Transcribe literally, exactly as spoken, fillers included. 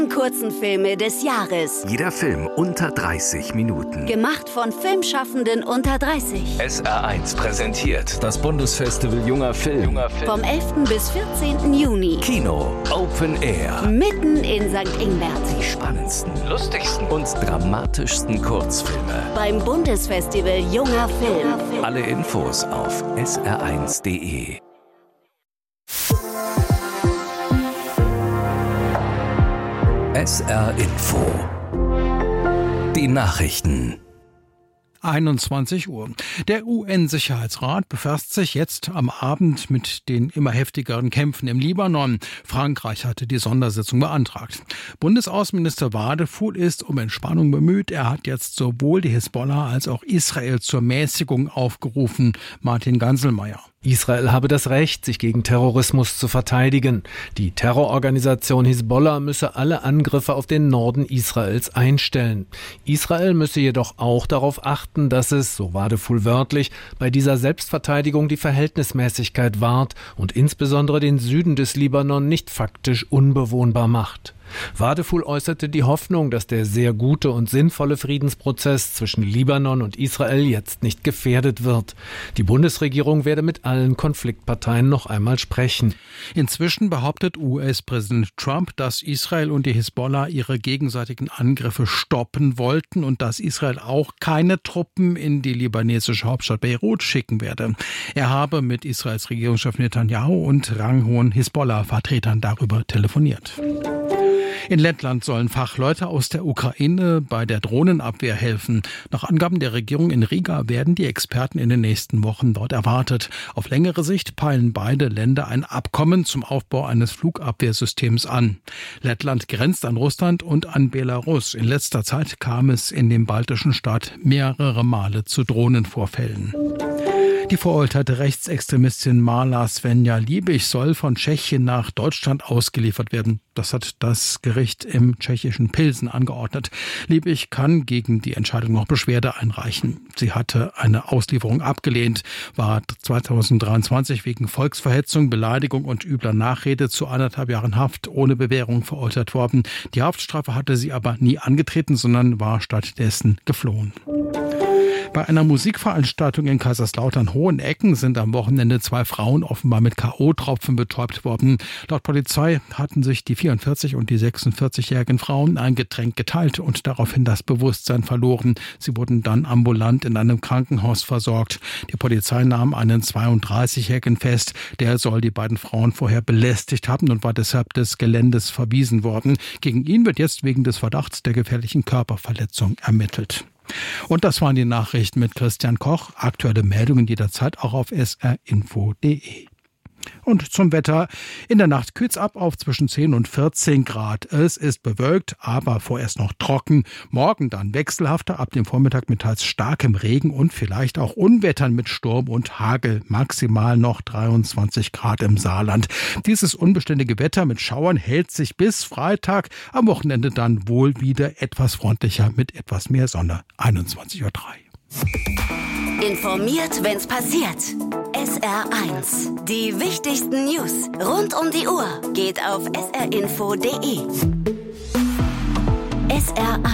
Kurzen Filme des Jahres. Jeder Film unter dreißig Minuten. Gemacht von Filmschaffenden unter dreißig. S R eins präsentiert das Bundesfestival Junger Film. Junger Film. Vom elften bis vierzehnten Juni. Kino, Open Air. Mitten in Sankt Ingbert. Die spannendsten, lustigsten und dramatischsten Kurzfilme. Beim Bundesfestival Junger Film. Alle Infos auf S R eins punkt de. S R Info. Die Nachrichten. einundzwanzig Uhr. Der U N-Sicherheitsrat befasst sich jetzt am Abend mit den immer heftigeren Kämpfen im Libanon. Frankreich hatte die Sondersitzung beantragt. Bundesaußenminister Wadefuhl ist um Entspannung bemüht. Er hat jetzt sowohl die Hisbollah als auch Israel zur Mäßigung aufgerufen. Martin Ganselmeier. Israel habe das Recht, sich gegen Terrorismus zu verteidigen. Die Terrororganisation Hisbollah müsse alle Angriffe auf den Norden Israels einstellen. Israel müsse jedoch auch darauf achten, dass es, so Wadefuhl wörtlich, bei dieser Selbstverteidigung die Verhältnismäßigkeit wahrt und insbesondere den Süden des Libanon nicht faktisch unbewohnbar macht. Wadefuhl äußerte die Hoffnung, dass der sehr gute und sinnvolle Friedensprozess zwischen Libanon und Israel jetzt nicht gefährdet wird. Die Bundesregierung werde mit allen Konfliktparteien noch einmal sprechen. Inzwischen behauptet U S-Präsident Trump, dass Israel und die Hisbollah ihre gegenseitigen Angriffe stoppen wollten und dass Israel auch keine Truppen in die libanesische Hauptstadt Beirut schicken werde. Er habe mit Israels Regierungschef Netanyahu und ranghohen Hisbollah-Vertretern darüber telefoniert. In Lettland sollen Fachleute aus der Ukraine bei der Drohnenabwehr helfen. Nach Angaben der Regierung in Riga werden die Experten in den nächsten Wochen dort erwartet. Auf längere Sicht peilen beide Länder ein Abkommen zum Aufbau eines Flugabwehrsystems an. Lettland grenzt an Russland und an Belarus. In letzter Zeit kam es in dem baltischen Staat mehrere Male zu Drohnenvorfällen. Die verurteilte Rechtsextremistin Marla Svenja Liebig soll von Tschechien nach Deutschland ausgeliefert werden. Das hat das Gericht im tschechischen Pilsen angeordnet. Liebig kann gegen die Entscheidung noch Beschwerde einreichen. Sie hatte eine Auslieferung abgelehnt, war zweitausenddreiundzwanzig wegen Volksverhetzung, Beleidigung und übler Nachrede zu anderthalb Jahren Haft ohne Bewährung verurteilt worden. Die Haftstrafe hatte sie aber nie angetreten, sondern war stattdessen geflohen. Bei einer Musikveranstaltung in Kaiserslautern-Hohenecken sind am Wochenende zwei Frauen offenbar mit K O-Tropfen betäubt worden. Laut Polizei hatten sich die vierundvierzig- und die sechsundvierzig-jährigen Frauen ein Getränk geteilt und daraufhin das Bewusstsein verloren. Sie wurden dann ambulant in einem Krankenhaus versorgt. Die Polizei nahm einen zweiunddreißigjährigen fest. Der soll die beiden Frauen vorher belästigt haben und war deshalb des Geländes verwiesen worden. Gegen ihn wird jetzt wegen des Verdachts der gefährlichen Körperverletzung ermittelt. Und das waren die Nachrichten mit Christian Koch. Aktuelle Meldungen jederzeit auch auf s r info punkt de. Und zum Wetter. In der Nacht kühlt's ab auf zwischen zehn und vierzehn Grad. Es ist bewölkt, aber vorerst noch trocken. Morgen dann wechselhafter, ab dem Vormittag mit teils starkem Regen und vielleicht auch Unwettern mit Sturm und Hagel. Maximal noch dreiundzwanzig Grad im Saarland. Dieses unbeständige Wetter mit Schauern hält sich bis Freitag. Am Wochenende dann wohl wieder etwas freundlicher mit etwas mehr Sonne. einundzwanzig Uhr drei. Informiert, wenn's passiert. S R eins. Die wichtigsten News rund um die Uhr geht auf s r info punkt de. S R eins.